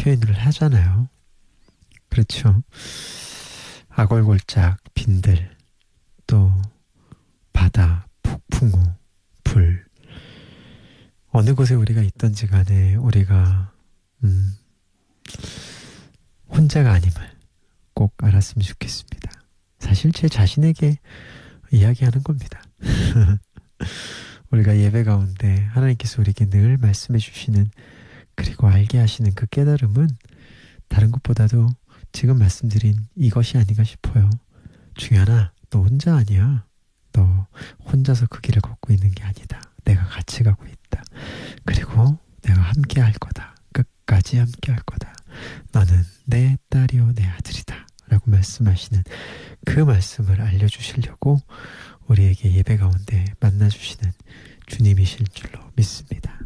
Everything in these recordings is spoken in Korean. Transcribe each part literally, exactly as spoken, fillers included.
표현을 하잖아요. 그렇죠. 아골골짝, 빈들, 또 바다, 폭풍우, 불. 어느 곳에 우리가 있던지 간에 우리가 음, 혼자가 아님을 꼭 알았으면 좋겠습니다. 사실 제 자신에게 이야기하는 겁니다. 우리가 예배 가운데 하나님께서 우리에게 늘 말씀해 주시는, 그리고 알게 하시는 그 깨달음은 다른 것보다도 지금 말씀드린 이것이 아닌가 싶어요. 중현아, 너 혼자 아니야. 너 혼자서 그 길을 걷고 있는 게 아니다. 내가 같이 가고 있다. 그리고 내가 함께 할 거다. 끝까지 함께 할 거다. 너는 내 딸이요 내 아들이다. 라고 말씀하시는 그 말씀을 알려주시려고 우리에게 예배 가운데 만나주시는 주님이실 줄로 믿습니다.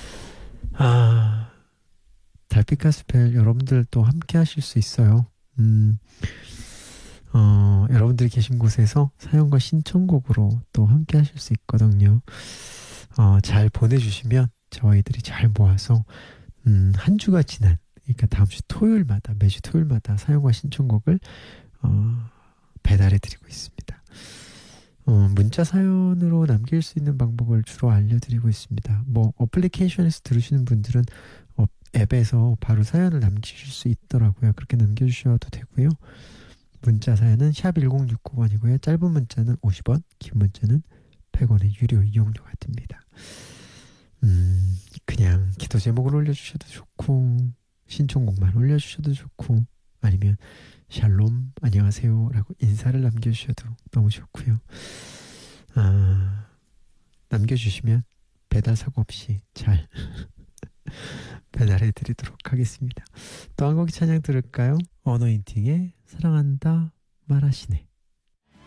아, 달빛 가스펠 여러분들도 함께 하실 수 있어요. 음, 어, 여러분들이 계신 곳에서 사연과 신청곡으로 또 함께 하실 수 있거든요. 어, 잘 보내주시면 저희들이 잘 모아서 음, 한 주가 지난, 그러니까 다음 주 토요일마다, 매주 토요일마다 사연과 신청곡을 어, 배달해드리고 있습니다. 어, 문자 사연으로 남길 수 있는 방법을 주로 알려드리고 있습니다. 뭐 어플리케이션에서 들으시는 분들은 어, 앱에서 바로 사연을 남기실 수 있더라고요. 그렇게 남겨주셔도 되고요. 문자 사연은 샵 일공육공 번이고요. 짧은 문자는 오십 원, 긴 문자는 백 원의 유료 이용료가 듭니다. 음, 그냥 기도 제목을 올려주셔도 좋고, 신청곡만 올려주셔도 좋고, 아니면 샬롬 안녕하세요 라고 인사를 남겨주셔도 너무 좋고요. 아, 남겨주시면 배달 사고 없이 잘 배달해 드리도록 하겠습니다. 또 한 곡의 찬양 들을까요? 어노인팅의 사랑한다 말하시네.